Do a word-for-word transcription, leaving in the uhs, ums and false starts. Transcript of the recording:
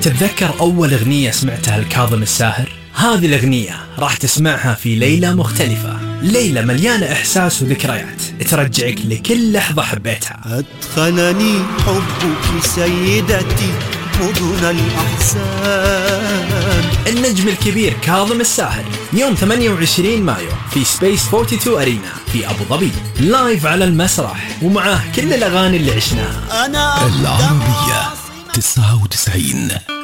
تتذكر أول أغنية سمعتها لكاظم الساهر؟ هذه الأغنية راح تسمعها في ليلة مختلفة، ليلة مليانة إحساس وذكريات ترجعك لكل لحظة حبيتها. أدخلني حبك سيدتي مدن الأحزان. النجم الكبير كاظم الساهر يوم ثمانية وعشرين مايو في سبيس اثنين وأربعين أرينا في أبو ظبي، لايف على المسرح ومعاه كل الأغاني اللي عشناها. العربية تسعة وتسعين.